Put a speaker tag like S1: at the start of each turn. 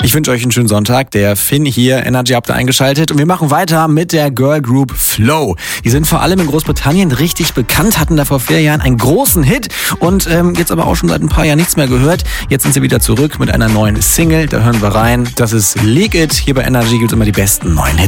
S1: Ich wünsche euch einen schönen Sonntag. Der Finn hier, Energy habt ihr eingeschaltet. Und wir machen weiter mit der Girl Group Flow. Die sind vor allem in Großbritannien richtig bekannt, hatten da vor 4 Jahren einen großen Hit und jetzt aber auch schon seit ein paar Jahren nichts mehr gehört. Jetzt sind sie wieder zurück mit einer neuen Single. Da hören wir rein. Das ist Leak It. Hier bei Energy gibt es immer die besten neuen Hits.